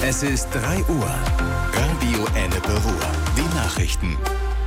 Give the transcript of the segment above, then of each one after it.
Es ist 3 Uhr. Radio Ennepe Ruhr. Die Nachrichten.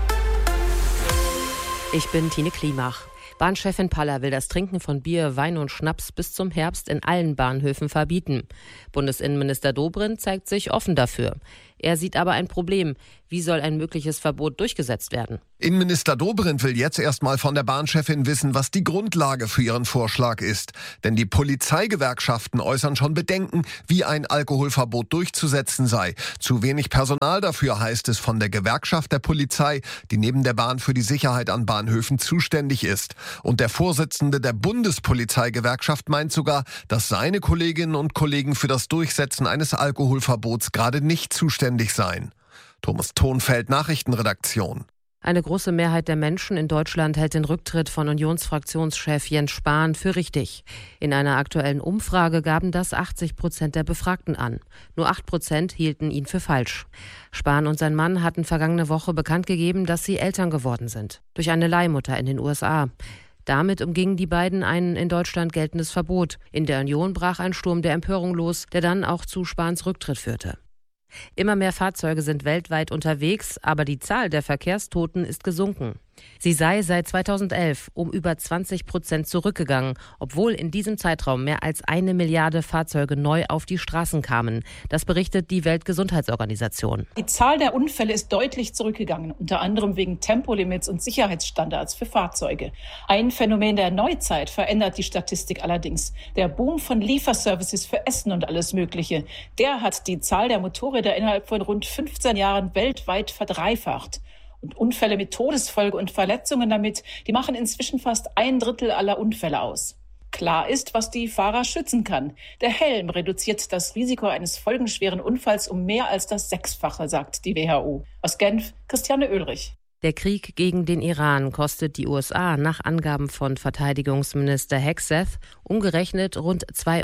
Ich bin Tine Klimach. Bahnchefin Paller will das Trinken von Bier, Wein und Schnaps bis zum Herbst in allen Bahnhöfen verbieten. Bundesinnenminister Dobrindt zeigt sich offen dafür. Er sieht aber ein Problem. Wie soll ein mögliches Verbot durchgesetzt werden? Innenminister Dobrindt will jetzt erstmal von der Bahnchefin wissen, was die Grundlage für ihren Vorschlag ist. Denn die Polizeigewerkschaften äußern schon Bedenken, wie ein Alkoholverbot durchzusetzen sei. Zu wenig Personal dafür, heißt es von der Gewerkschaft der Polizei, die neben der Bahn für die Sicherheit an Bahnhöfen zuständig ist. Und der Vorsitzende der Bundespolizeigewerkschaft meint sogar, dass seine Kolleginnen und Kollegen für das Durchsetzen eines Alkoholverbots gerade nicht zuständig seien. Thomas Thonfeld, Nachrichtenredaktion. Eine große Mehrheit der Menschen in Deutschland hält den Rücktritt von Unionsfraktionschef Jens Spahn für richtig. In einer aktuellen Umfrage gaben das 80% der Befragten an. Nur 8% hielten ihn für falsch. Spahn und sein Mann hatten vergangene Woche bekannt gegeben, dass sie Eltern geworden sind. Durch eine Leihmutter in den USA. Damit umgingen die beiden ein in Deutschland geltendes Verbot. In der Union brach ein Sturm der Empörung los, der dann auch zu Spahns Rücktritt führte. Immer mehr Fahrzeuge sind weltweit unterwegs, aber die Zahl der Verkehrstoten ist gesunken. Sie sei seit 2011 um über 20% zurückgegangen, obwohl in diesem Zeitraum mehr als 1 Milliarde Fahrzeuge neu auf die Straßen kamen. Das berichtet die Weltgesundheitsorganisation. Die Zahl der Unfälle ist deutlich zurückgegangen, unter anderem wegen Tempolimits und Sicherheitsstandards für Fahrzeuge. Ein Phänomen der Neuzeit verändert die Statistik allerdings. Der Boom von Lieferservices für Essen und alles Mögliche, der hat die Zahl der Motorräder innerhalb von rund 15 Jahren weltweit verdreifacht. Und Unfälle mit Todesfolge und Verletzungen damit, die machen inzwischen fast 1/3 aller Unfälle aus. Klar ist, was die Fahrer schützen kann. Der Helm reduziert das Risiko eines folgenschweren Unfalls um mehr als das 6-fache, sagt die WHO. Aus Genf, Christiane Oehlrich. Der Krieg gegen den Iran kostet die USA nach Angaben von Verteidigungsminister Hegseth umgerechnet rund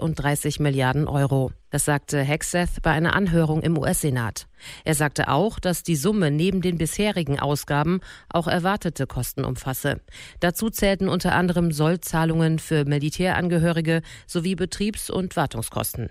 32 Milliarden Euro. Das sagte Hegseth bei einer Anhörung im US-Senat. Er sagte auch, dass die Summe neben den bisherigen Ausgaben auch erwartete Kosten umfasse. Dazu zählten unter anderem Sollzahlungen für Militärangehörige sowie Betriebs- und Wartungskosten.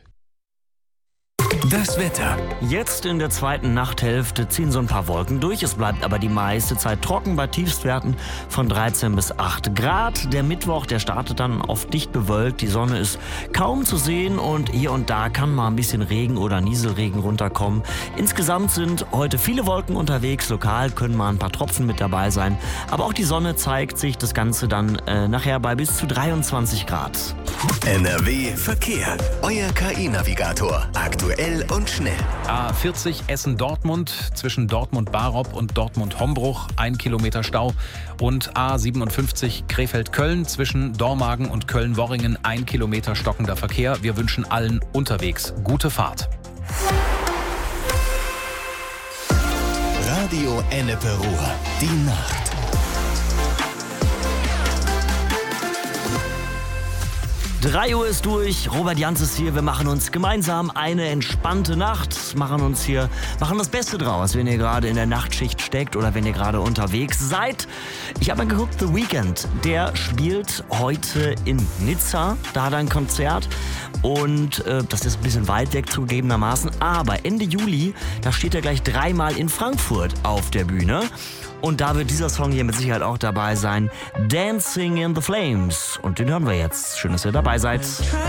Das Wetter. Jetzt in der zweiten Nachthälfte ziehen so ein paar Wolken durch. Es bleibt aber die meiste Zeit trocken bei Tiefstwerten von 13 bis 8 Grad. Der Mittwoch, der startet dann oft dicht bewölkt. Die Sonne ist kaum zu sehen und hier und da kann mal ein bisschen Regen oder Nieselregen runterkommen. Insgesamt sind heute viele Wolken unterwegs. Lokal können mal ein paar Tropfen mit dabei sein. Aber auch die Sonne zeigt sich das Ganze dann nachher bei bis zu 23 Grad. NRW Verkehr. Euer KI-Navigator. Aktuell und schnell. A40 Essen-Dortmund zwischen Dortmund-Barop und Dortmund-Hombruch 1 Kilometer Stau und A57 Krefeld-Köln zwischen Dormagen und Köln-Worringen 1 Kilometer stockender Verkehr. Wir wünschen allen unterwegs gute Fahrt. Radio Ennepe Ruhr. Die Nacht. Drei Uhr ist durch, Robert Jans ist hier, wir machen uns gemeinsam eine entspannte Nacht, machen das Beste draus, wenn ihr gerade in der Nachtschicht steckt oder wenn ihr gerade unterwegs seid. Ich habe mal geguckt, The Weeknd, der spielt heute in Nizza, da hat er ein Konzert und das ist ein bisschen weit weg zugegebenermaßen, aber Ende Juli, da steht er gleich 3-mal in Frankfurt auf der Bühne. Und da wird dieser Song hier mit Sicherheit auch dabei sein. Dancing in the Flames. Und den hören wir jetzt. Schön, dass ihr dabei seid.